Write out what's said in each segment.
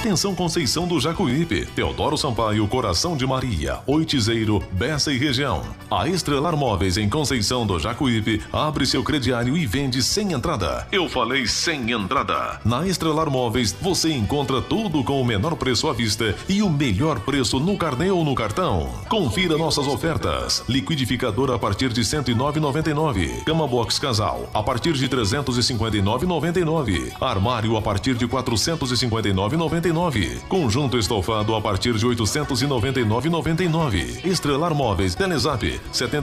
Atenção Conceição do Jacuípe, Teodoro Sampaio, Coração de Maria, Oitizeiro, Bessa e região. A Estrelar Móveis em Conceição do Jacuípe abre seu crediário e vende sem entrada. Eu falei sem entrada. Na Estrelar Móveis você encontra tudo com o menor preço à vista e o melhor preço no carnê ou no cartão. Confira nossas ofertas. Liquidificador a partir de R$ 109,99. Cama box casal a partir de R$ 359,99. Armário a partir de R$ 459,99. Conjunto estofado a partir de R$ 899,99. Estrelar Móveis, Telezap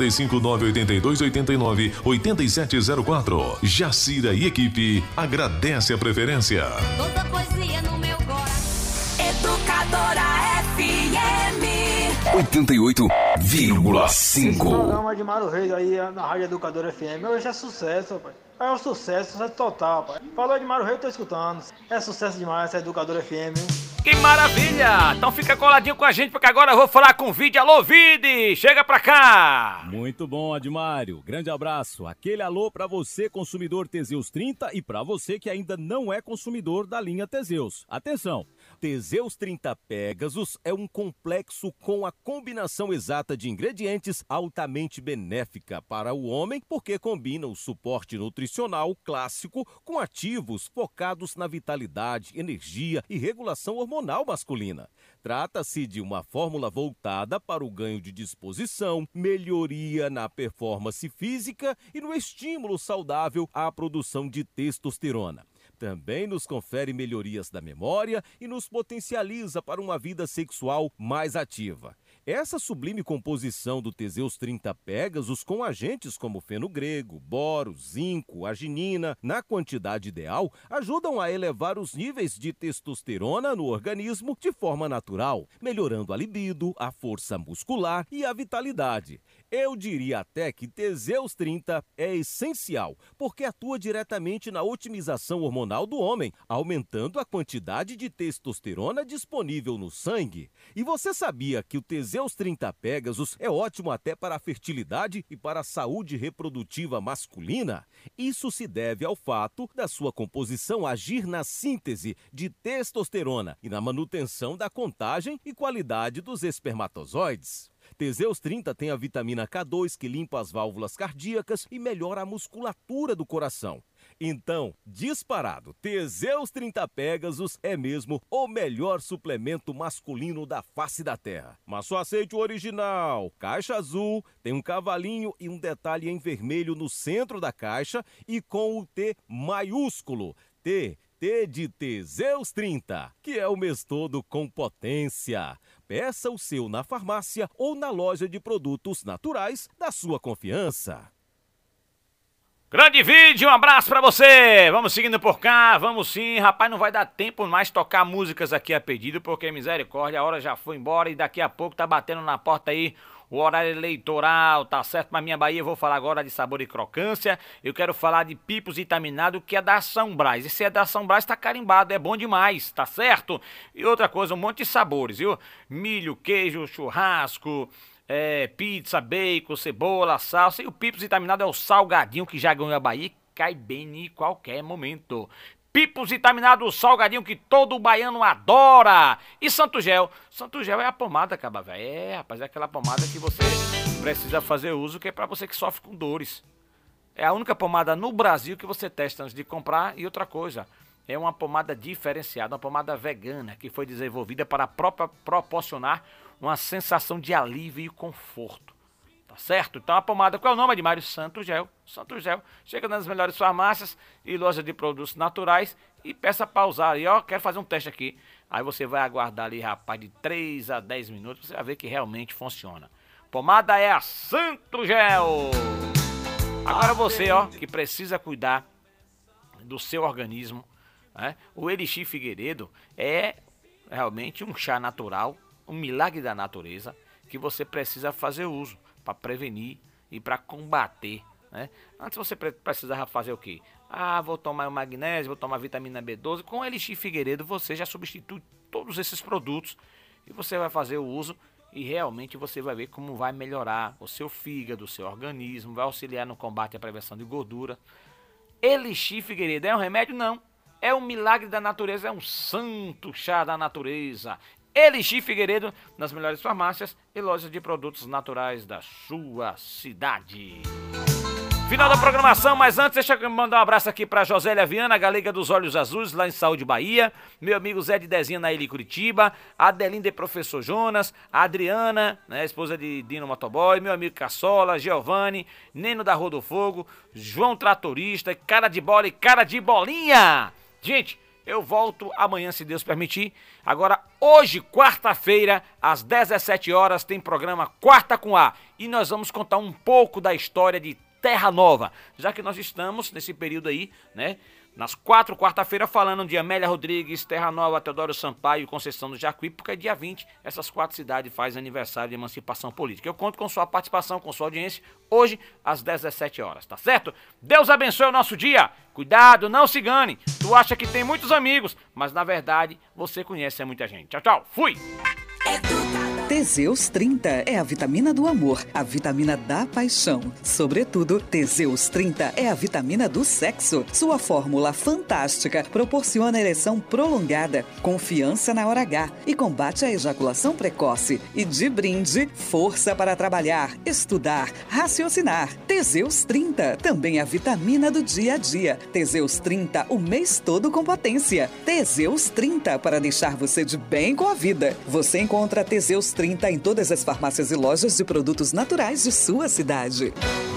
75982898704. Jacira e equipe agradece a preferência. Toda poesia no meu coração. Educadora FM 88,5. Esse programa de Mário Reis aí na Rádio Educadora FM hoje é sucesso, rapaz. É um sucesso total, rapaz. Falou de Mário Reis, tô escutando. É sucesso demais essa Educadora FM, hein? Que maravilha! Então fica coladinho com a gente, porque agora eu vou falar com o Vide. Alô, Vide! Chega pra cá! Muito bom, Admário. Grande abraço. Aquele alô pra você, consumidor Teseus 30, e pra você que ainda não é consumidor da linha Teseus. Atenção! Teseus 30 Pegasus é um complexo com a combinação exata de ingredientes altamente benéfica para o homem, porque combina o suporte nutricional clássico com ativos focados na vitalidade, energia e regulação hormonal masculina. Trata-se de uma fórmula voltada para o ganho de disposição, melhoria na performance física e no estímulo saudável à produção de testosterona. Também nos confere melhorias da memória e nos potencializa para uma vida sexual mais ativa. Essa sublime composição do Teseus 30 Pegasus com agentes como feno grego, boro, zinco, arginina, na quantidade ideal, ajudam a elevar os níveis de testosterona no organismo de forma natural, melhorando a libido, a força muscular e a vitalidade. Eu diria até que Teseus 30 é essencial, porque atua diretamente na otimização hormonal do homem, aumentando a quantidade de testosterona disponível no sangue. E você sabia que o Teseus 30 Pegasus é ótimo até para a fertilidade e para a saúde reprodutiva masculina? Isso se deve ao fato da sua composição agir na síntese de testosterona e na manutenção da contagem e qualidade dos espermatozoides. Teseus 30 tem a vitamina K2 que limpa as válvulas cardíacas e melhora a musculatura do coração. Então, disparado, Teseus 30 Pegasus é mesmo o melhor suplemento masculino da face da Terra. Mas só aceite o original. Caixa azul, tem um cavalinho e um detalhe em vermelho no centro da caixa e com o T maiúsculo. T de Teseus 30, que é o mês todo com potência. Peça o seu na farmácia ou na loja de produtos naturais da sua confiança. Grande Vídeo, um abraço pra você. Vamos seguindo por cá, vamos sim. Rapaz, não vai dar tempo mais tocar músicas aqui a pedido, porque misericórdia, a hora já foi embora e daqui a pouco tá batendo na porta aí o horário eleitoral, tá certo? Pra minha Bahia eu vou falar agora de sabor e crocância. Eu quero falar de pipos vitaminado, que é da São Brás. Esse é da São Brás, tá carimbado, é bom demais, tá certo? E outra coisa, um monte de sabores, viu? Milho, queijo, churrasco, pizza, bacon, cebola, salsa. E o pipos vitaminado é o salgadinho que já ganhou a Bahia, cai bem em qualquer momento. Pipos vitaminado, salgadinho que todo baiano adora. E Santo Gel? Santo Gel é a pomada, caba, velho. Rapaz, é aquela pomada que você precisa fazer uso, que é pra você que sofre com dores. É a única pomada no Brasil que você testa antes de comprar. E outra coisa, é uma pomada diferenciada, uma pomada vegana, que foi desenvolvida para proporcionar uma sensação de alívio e conforto. Certo? Então a pomada, qual é o nome, Admário? Santo Gel. Santo Gel. Chega nas melhores farmácias e lojas de produtos naturais e peça para usar. E ó, quero fazer um teste aqui. Aí você vai aguardar ali, rapaz, de 3 a 10 minutos. Você vai ver que realmente funciona. Pomada é a Santo Gel. Agora você, ó, que precisa cuidar do seu organismo, né? O Elixir Figueiredo é realmente um chá natural, um milagre da natureza, que você precisa fazer uso para prevenir e para combater, né? Antes você precisava fazer o quê? Ah, vou tomar o magnésio, vou tomar vitamina B12. Com o Elixir Figueiredo você já substitui todos esses produtos e você vai fazer o uso e realmente você vai ver como vai melhorar o seu fígado, o seu organismo, vai auxiliar no combate à prevenção de gordura. Elixir Figueiredo é um remédio? Não. é um milagre da natureza, é um santo chá da natureza. Elixir Figueiredo, nas melhores farmácias e lojas de produtos naturais da sua cidade. Final da programação, mas antes deixa eu mandar um abraço aqui para Josélia Viana, a Galega dos Olhos Azuis, lá em Saúde, Bahia. Meu amigo Zé de Dezinha, na Ilha Curitiba. A Adelinda e Professor Jonas. A Adriana, né, esposa de Dino Motoboy. Meu amigo Caçola, Giovanni, Neno da Rua do Fogo, João Tratorista, Cara de Bola e Cara de Bolinha. Gente, eu volto amanhã, se Deus permitir. Agora, hoje, quarta-feira, às 17 horas, tem programa Quarta com A. E nós vamos contar um pouco da história de Terra Nova, já que nós estamos nesse período aí, né, nas quarta-feira, falando de Amélia Rodrigues, Terra Nova, Teodoro Sampaio, Conceição do Jacuípe, porque dia 20, essas 4 cidades fazem aniversário de emancipação política. Eu conto com sua participação, com sua audiência, hoje, às 17 horas, tá certo? Deus abençoe o nosso dia. Cuidado, não se engane. Tu acha que tem muitos amigos, mas na verdade, você conhece muita gente. Tchau, tchau. Fui! Teseus 30 é a vitamina do amor, a vitamina da paixão. Sobretudo, Teseus 30 é a vitamina do sexo. Sua fórmula fantástica proporciona ereção prolongada, confiança na hora H e combate a ejaculação precoce. E de brinde, força para trabalhar, estudar, raciocinar. Teseus 30 também é a vitamina do dia a dia. Teseus 30 o mês todo com potência. Teseus 30 para deixar você de bem com a vida. Você encontra Teseus 30 em todas as farmácias e lojas de produtos naturais de sua cidade.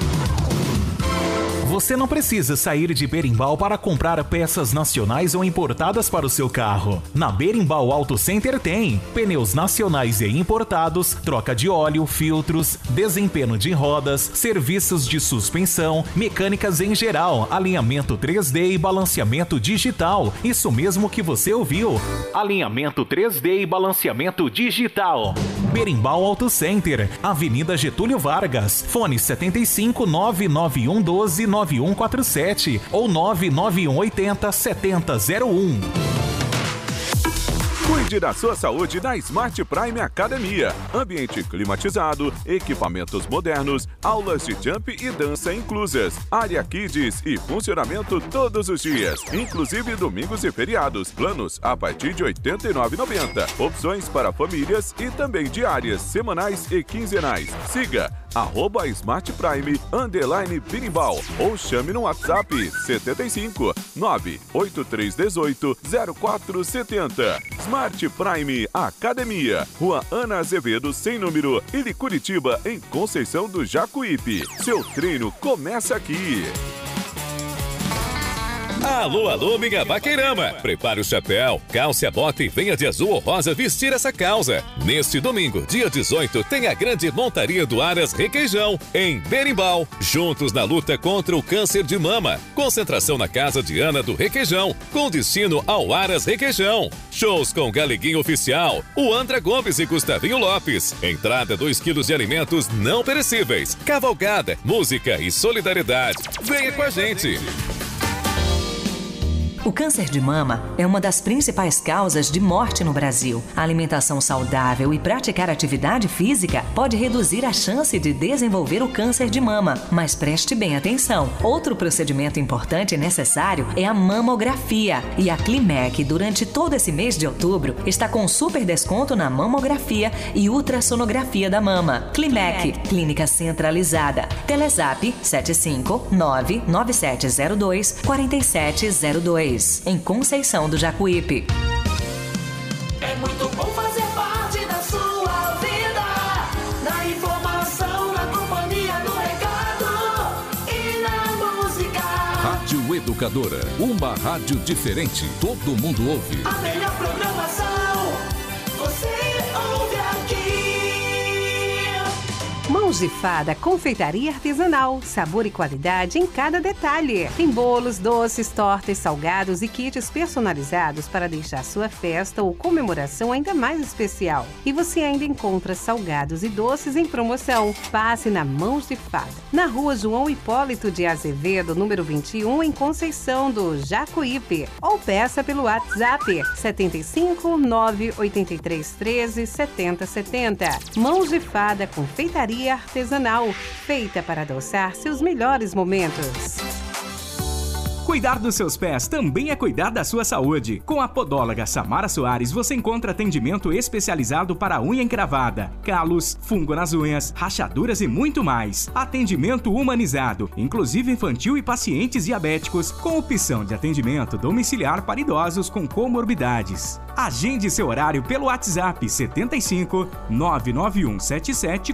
Você não precisa sair de Berimbau para comprar peças nacionais ou importadas para o seu carro. Na Berimbau Auto Center tem pneus nacionais e importados, troca de óleo, filtros, desempenho de rodas, serviços de suspensão, mecânicas em geral, alinhamento 3D e balanceamento digital. Isso mesmo que você ouviu. Alinhamento 3D e balanceamento digital. Berimbau Auto Center, Avenida Getúlio Vargas, fone 75 99112 9147 ou 99180 7001. Cuide da sua saúde na Smart Prime Academia. Ambiente climatizado, equipamentos modernos, aulas de jump e dança inclusas, área kids e funcionamento todos os dias, inclusive domingos e feriados. Planos a partir de R$ 89,90. Opções para famílias e também diárias, semanais e quinzenais. Siga @Smart Prime _Berimbau ou chame no WhatsApp 75 98318 0470. Smart Prime Academia, Rua Ana Azevedo, sem número, Ilha Curitiba, em Conceição do Jacuípe. Seu treino começa aqui. Alô, alô, minha vaqueirama! Prepare o chapéu, calce a bota e venha de azul ou rosa vestir essa causa. Neste domingo, dia 18, tem a grande montaria do Aras Requeijão, em Berimbau. Juntos na luta contra o câncer de mama. Concentração na casa de Ana do Requeijão, com destino ao Aras Requeijão. Shows com Galeguinho Oficial, o Andra Gomes e Gustavinho Lopes. Entrada 2 quilos de alimentos não perecíveis. Cavalgada, música e solidariedade. Venha com a gente! O câncer de mama é uma das principais causas de morte no Brasil. A alimentação saudável e praticar atividade física pode reduzir a chance de desenvolver o câncer de mama. Mas preste bem atenção. Outro procedimento importante e necessário é a mamografia. E a Climec, durante todo esse mês de outubro, está com super desconto na mamografia e ultrassonografia da mama. Climec, clínica centralizada. Telezap 75997024702. Em Conceição do Jacuípe. É muito bom fazer parte da sua vida, na informação, na companhia do recado e na música. Rádio Educadora, uma rádio diferente, todo mundo ouve. A melhor programação, você ouve aqui. Mãos de Fada, confeitaria artesanal, sabor e qualidade em cada detalhe. Tem bolos, doces, tortas, salgados e kits personalizados para deixar sua festa ou comemoração ainda mais especial. E você ainda encontra salgados e doces em promoção. Passe na Mãos de Fada, na Rua João Hipólito de Azevedo, número 21, em Conceição do Jacuípe. Ou peça pelo WhatsApp 75 983 13 70 70. Mãos de Fada, confeitaria artesanal, feita para adoçar seus melhores momentos. Cuidar dos seus pés também é cuidar da sua saúde. Com a podóloga Samara Soares, você encontra atendimento especializado para unha encravada, calos, fungo nas unhas, rachaduras e muito mais. Atendimento humanizado, inclusive infantil e pacientes diabéticos, com opção de atendimento domiciliar para idosos com comorbidades. Agende seu horário pelo WhatsApp 75 991 77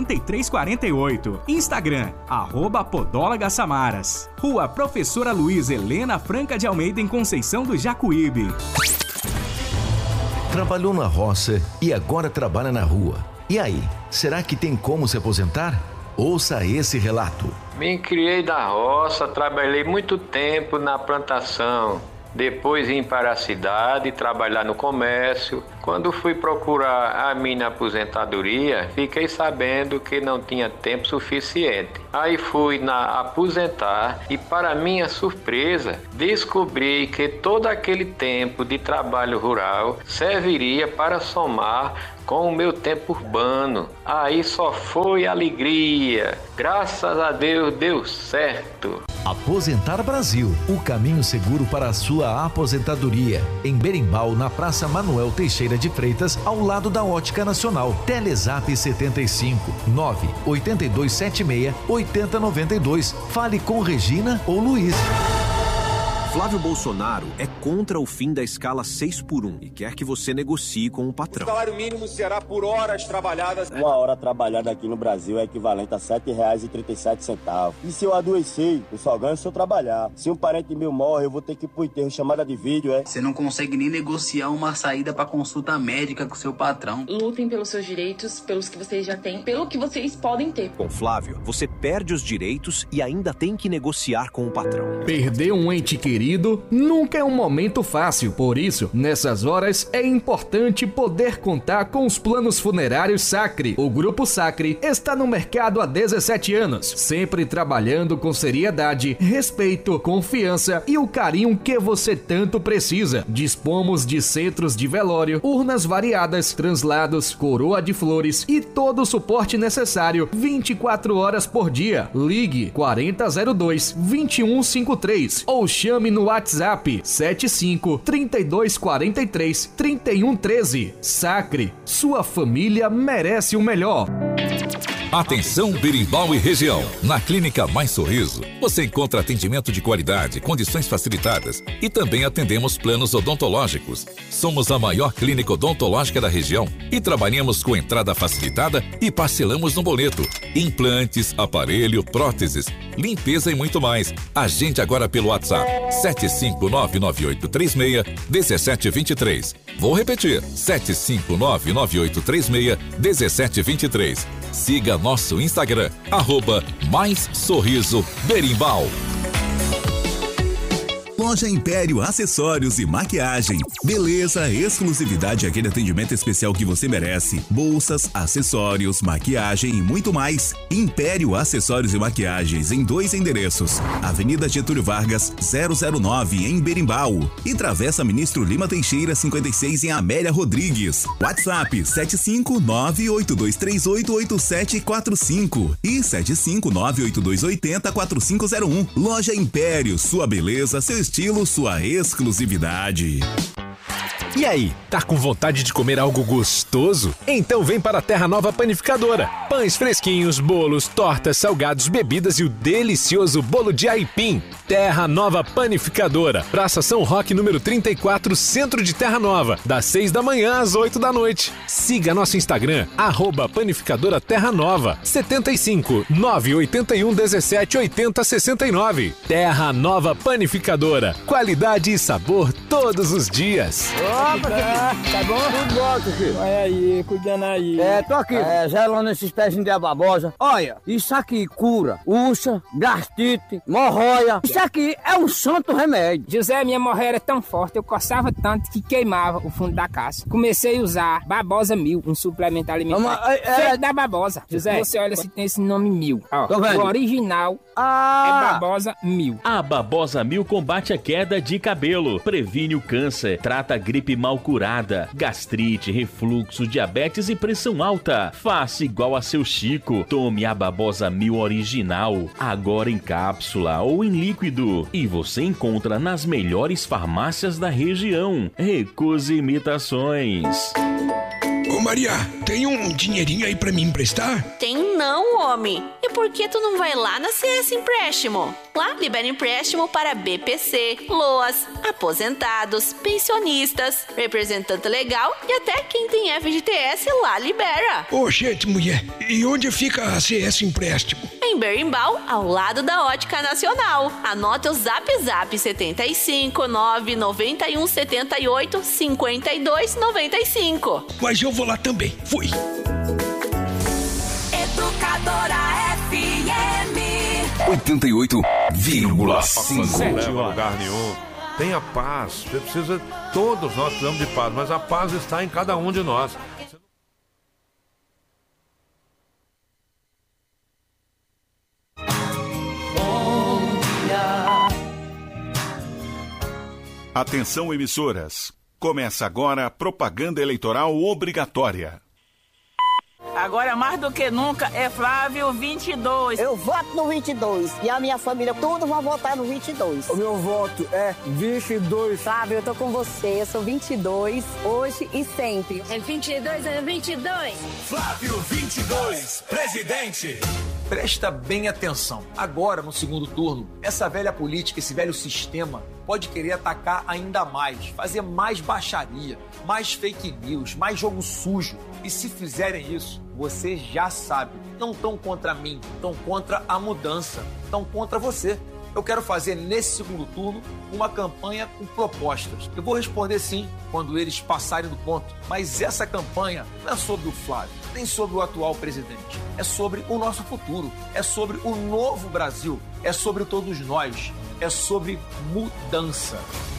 4348. Instagram, @Podóloga Samaras. Rua Professora Luiz Helena Franca de Almeida, em Conceição do Jacuíbe. Trabalhou na roça e agora trabalha na rua. E aí, será que tem como se aposentar? Ouça esse relato. Me criei da roça, trabalhei muito tempo na plantação. Depois vim para a cidade trabalhar no comércio. Quando fui procurar a minha aposentadoria, fiquei sabendo que não tinha tempo suficiente. Aí fui na aposentar e, para minha surpresa, descobri que todo aquele tempo de trabalho rural serviria para somar com o meu tempo urbano. Aí só foi alegria. Graças a Deus deu certo. Aposentar Brasil, o caminho seguro para a sua aposentadoria. Em Berimbau, na Praça Manuel Teixeira de Freitas, ao lado da Ótica Nacional. Telezap 75 98276 8092. Fale com Regina ou Luiz. Flávio Bolsonaro é contra o fim da escala 6x1 e quer que você negocie com o patrão. O salário mínimo será por horas trabalhadas. Uma hora trabalhada aqui no Brasil é equivalente a R$ 7,37. E se eu adoecer, eu só ganho se eu trabalhar. Se um parente meu morre, eu vou ter que ir pro enterro, chamada de vídeo, é? Você não consegue nem negociar uma saída para consulta médica com seu patrão. Lutem pelos seus direitos, pelos que vocês já têm, pelo que vocês podem ter. Com Flávio, você perde os direitos e ainda tem que negociar com o patrão. Perder um ente querido nunca é um momento fácil, por isso, nessas horas é importante poder contar com os planos funerários Sacre. O Grupo Sacre está no mercado há 17 anos, sempre trabalhando com seriedade, respeito, confiança e o carinho que você tanto precisa. Dispomos de centros de velório, urnas variadas, translados, coroa de flores e todo o suporte necessário 24 horas por dia. Ligue 4002-2153 ou chame no WhatsApp 75 32 43 31 13. Sacre, sua família merece o melhor. Atenção Berimbau e região. Na Clínica Mais Sorriso, você encontra atendimento de qualidade, condições facilitadas e também atendemos planos odontológicos. Somos a maior clínica odontológica da região e trabalhamos com entrada facilitada e parcelamos no boleto. Implantes, aparelho, próteses, limpeza e muito mais. Agende agora pelo WhatsApp 75998361723. Vou repetir, 75998361723. Siga nosso Instagram, @MaisSorrisoBerimbau. Loja Império Acessórios e Maquiagem. Beleza, exclusividade e aquele atendimento especial que você merece. Bolsas, acessórios, maquiagem e muito mais. Império Acessórios e Maquiagens em 2 endereços. Avenida Getúlio Vargas, 009 em Berimbau. E Travessa Ministro Lima Teixeira, 56 em Amélia Rodrigues. WhatsApp 75982388745 e 75982804501. Loja Império, sua beleza, seu estilo, sua exclusividade. E aí, tá com vontade de comer algo gostoso? Então vem para a Terra Nova Panificadora. Pães fresquinhos, bolos, tortas, salgados, bebidas e o delicioso bolo de aipim. Terra Nova Panificadora. Praça São Roque, número 34, Centro de Terra Nova. Das 6 da manhã às 8 da noite. Siga nosso Instagram, @Panificadora Terra Nova. 75 981 17 80 69. Terra Nova Panificadora. Qualidade e sabor todos os dias. Tá bom? Tudo bom, filho. Olha aí, cuidando aí. Tô aqui. Gelando esses pezinhos de babosa. Olha, isso aqui cura ursa, gastrite, hemorroia. Isso aqui é um santo remédio. José, minha hemorroia era tão forte, eu coçava tanto que queimava o fundo da caixa. Comecei a usar Babosa 1000, um suplemento alimentar feito da babosa. José, você olha se tem esse nome 1000. Ó, o original é Babosa 1000. A Babosa 1000 combate a queda de cabelo, previne o câncer, trata a gripe mal curada, gastrite, refluxo, diabetes e pressão alta. Faça igual a seu seu Chico. Tome a Babosa 1000 original, agora em cápsula ou em líquido. E você encontra nas melhores farmácias da região. Recuse imitações. Ô Maria, tem um dinheirinho aí pra me emprestar? Tem não, homem. E por que tu não vai lá na CS Empréstimo? Lá libera empréstimo para BPC, LOAS, aposentados, pensionistas, representante legal e até quem tem FGTS lá libera. Ô, gente, mulher, e onde fica a CS Empréstimo? Em Berimbau, ao lado da Ótica Nacional. Anote o Zap 75 991 78 52 95. Mas eu vou lá também. Fui. Educadora FM 88,5. Não lugar nenhum. Tenha paz. Você precisa. Todos nós precisamos de paz, mas a paz está em cada um de nós. Atenção, emissoras. Começa agora a propaganda eleitoral obrigatória. Agora, mais do que nunca, é Flávio 22. Eu voto no 22. E a minha família, tudo vai votar no 22. O meu voto é 22. Flávio, eu tô com você. Eu sou 22, hoje e sempre. É 22, é 22. Flávio 22, presidente. Presta bem atenção. Agora, no segundo turno, essa velha política, esse velho sistema pode querer atacar ainda mais, fazer mais baixaria, mais fake news, mais jogo sujo. E se fizerem isso, você já sabe, não estão contra mim, estão contra a mudança, estão contra você. Eu quero fazer nesse segundo turno uma campanha com propostas. Eu vou responder sim quando eles passarem do ponto. Mas essa campanha não é sobre o Flávio, nem sobre o atual presidente. É sobre o nosso futuro, é sobre o novo Brasil, é sobre todos nós, é sobre mudança.